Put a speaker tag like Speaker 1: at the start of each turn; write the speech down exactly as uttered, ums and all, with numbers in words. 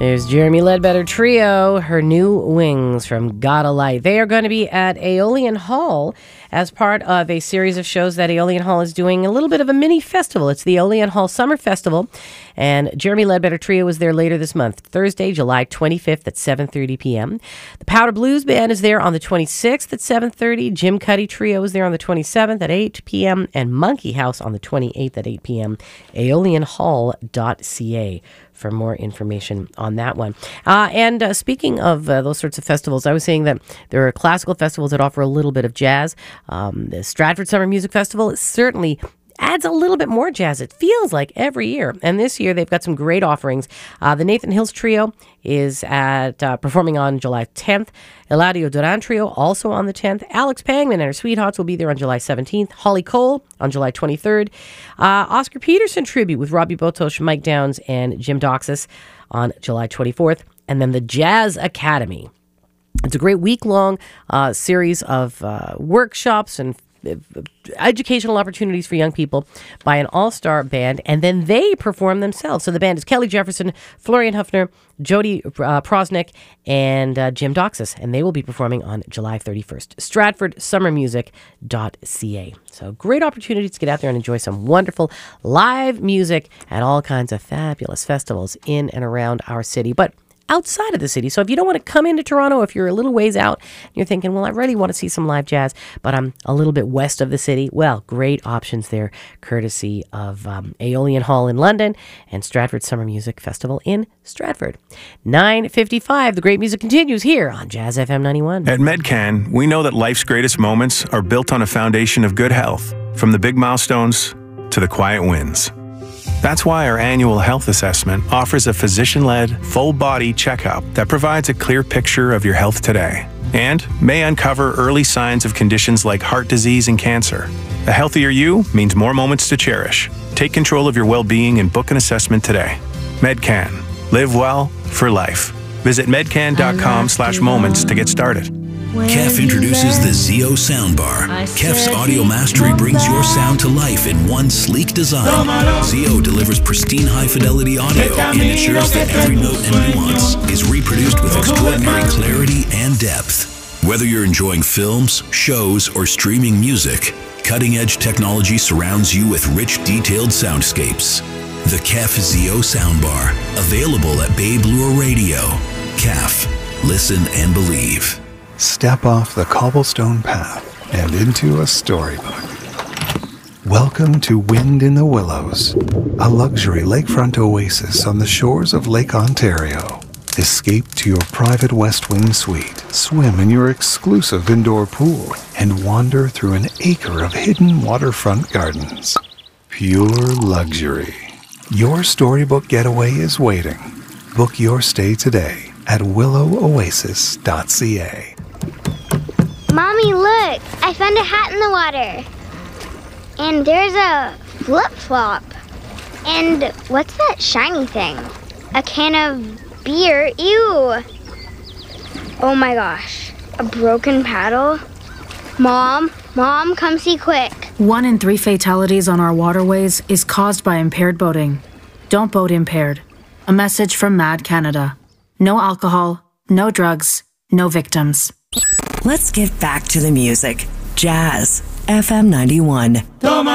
Speaker 1: There's Jeremy Ledbetter Trio, Her New Wings from Gotta Light. They are going to be at Aeolian Hall as part of a series of shows that Aeolian Hall is doing, a little bit of a mini festival. It's the Aeolian Hall Summer Festival, and Jeremy Ledbetter Trio is there later this month, Thursday, July twenty-fifth at seven thirty p.m. The Powder Blues Band is there on the twenty-sixth at seven thirty. Jim Cuddy Trio is there on the twenty-seventh at eight p.m. and Monkey House on the twenty-eighth at eight p.m. aeolian hall dot c a for more information on that one. Uh, and uh, speaking of uh, those sorts of festivals, I was saying that there are classical festivals that offer a little bit of jazz. Um, the Stratford Summer Music Festival is certainly adds a little bit more jazz, it feels like, every year. And this year, they've got some great offerings. Uh, the Nathan Hills Trio is at uh, performing on July tenth. Eladio Duran Trio also on the tenth. Alex Pangman and her Sweethearts will be there on July seventeenth. Holly Cole on July twenty-third. Uh, Oscar Peterson Tribute with Robbie Botosh, Mike Downs, and Jim Doxas on July twenty-fourth. And then the Jazz Academy. It's a great week-long uh, series of uh, workshops and educational opportunities for young people by an all-star band, and then they perform themselves. So the band is Kelly Jefferson, Florian Huffner, Jody uh, Prosnick, and uh, Jim Doxas, and they will be performing on July thirty-first. stratford summer music dot c a. So great opportunity to get out there and enjoy some wonderful live music at all kinds of fabulous festivals in and around our city. But outside of the city. So if you don't want to come into Toronto, if you're a little ways out, and you're thinking, well, I really want to see some live jazz, but I'm a little bit west of the city, well, great options there, courtesy of um, Aeolian Hall in London and Stratford Summer Music Festival in Stratford. nine fifty-five, the great music continues here on Jazz F M ninety-one.
Speaker 2: At Medcan, we know that life's greatest moments are built on a foundation of good health, from the big milestones to the quiet wins. That's why our annual health assessment offers a physician-led, full-body checkup that provides a clear picture of your health today and may uncover early signs of conditions like heart disease and cancer. A healthier you means more moments to cherish. Take control of your well-being and book an assessment today. Medcan. Live well for life. Visit medcan dot com slash moments to get started.
Speaker 3: K E F introduces the Z O Soundbar. K E F's audio mastery brings your sound to life in one sleek design. Z O delivers pristine high-fidelity audio and ensures that every note and nuance is reproduced with extraordinary clarity and depth. Whether you're enjoying films, shows, or streaming music, cutting-edge technology surrounds you with rich, detailed soundscapes. The K E F Z O Soundbar, available at Babe Lure Radio. K E F. Listen and believe.
Speaker 4: Step off the cobblestone path and into a storybook. Welcome to Wind in the Willows, a luxury lakefront oasis on the shores of Lake Ontario. Escape to your private West Wing suite, swim in your exclusive indoor pool, and wander through an acre of hidden waterfront gardens. Pure luxury. Your storybook getaway is waiting. Book your stay today at willow oasis dot c a.
Speaker 5: Mommy, look! I found a hat in the water. And there's a flip-flop. And what's that shiny thing? A can of beer. Ew! Oh my gosh. A broken paddle? Mom, Mom, come see quick.
Speaker 6: One in three fatalities on our waterways is caused by impaired boating. Don't boat impaired. A message from Mad Canada. No alcohol, no drugs, no victims.
Speaker 7: Let's get back to the music. Jazz F M ninety-one.